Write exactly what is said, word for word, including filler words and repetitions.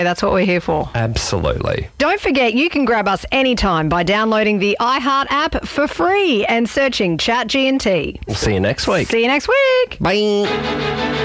That's what we're here for. Absolutely. Don't forget, you can grab us anytime by downloading the iHeart app for free and searching Chat G and T. We'll see you next week. See you next week. Bye.